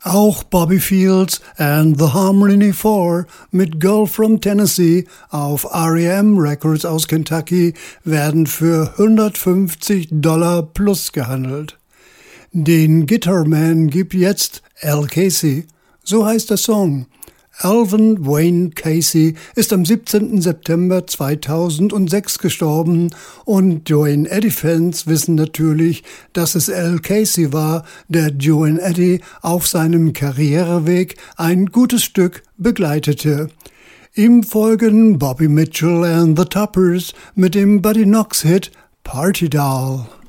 Auch Bobby Fields and the Harmony 4 mit Girl from Tennessee auf R.E.M. Records aus Kentucky werden für $150 plus gehandelt. Den Guitarman gibt jetzt Al Casey, so heißt der Song. Alvin Wayne Casey ist am 17. September 2006 gestorben und Joe & Eddie-Fans wissen natürlich, dass es Al Casey war, der Joe & Eddie auf seinem Karriereweg ein gutes Stück begleitete. Ihm folgen Bobby Mitchell and the Toppers mit dem Buddy Knox-Hit Party Doll.